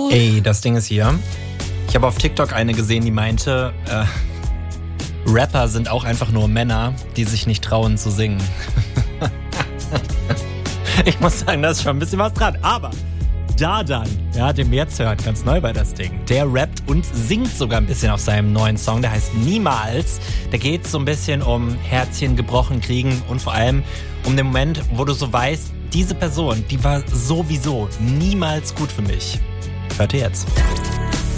Ey, das Ding ist hier. Ich habe auf TikTok eine gesehen, die meinte, Rapper sind auch einfach nur Männer, die sich nicht trauen zu singen. Ich muss sagen, da ist schon ein bisschen was dran. Aber Dardan, den wir jetzt hört, ganz neu bei das Ding, der rappt und singt sogar ein bisschen auf seinem neuen Song, der heißt Niemals. Da geht es so ein bisschen um Herzchen gebrochen kriegen und vor allem um den Moment, wo du so weißt, diese Person, die war sowieso niemals gut für mich. Hört ihr jetzt.